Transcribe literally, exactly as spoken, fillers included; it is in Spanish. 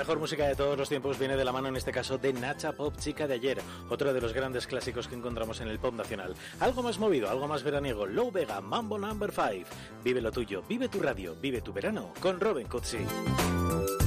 mejor música de todos los tiempos viene de la mano, en este caso, de Nacha Pop, chica de ayer, otro de los grandes clásicos que encontramos en el pop nacional. Algo más movido, algo más veraniego, Low Vega, Mambo Number five. Vive lo tuyo, vive tu radio, vive tu verano con Robin Cutsi.